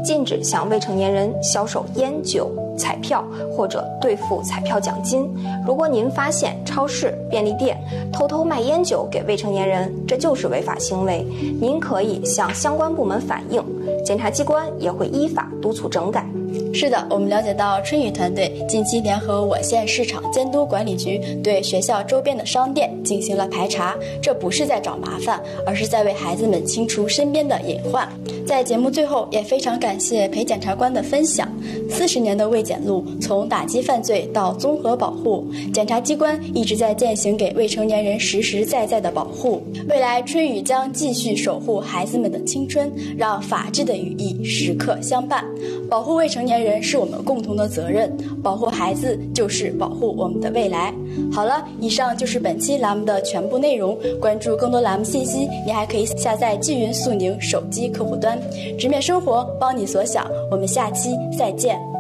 禁止向未成年人销售烟酒、彩票或者兑付彩票奖金。如果您发现超市、便利店偷偷卖烟酒给未成年人，这就是违法行为，您可以向相关部门反映，检察机关也会依法督促整改。 是的，我们了解到春雨团队近期联合我县市场监督管理局对学校周边的商店进行了排查，这不是在找麻烦，而是在为孩子们清除身边的隐患。在节目最后，也非常感谢裴检察官的分享。40年的卫检路，从打击犯罪到综合保护，检察机关一直在践行给未成年人实实在在的保护。未来春雨将继续守护孩子们的青春，让法治的羽翼时刻相伴。保护未成年人是我们共同的责任，保护孩子就是保护我们的未来。好了，以上就是本期栏目的全部内容。关注更多栏目信息，你还可以下载纪云速宁手机客户端，直面生活，帮你所想。我们下期再见。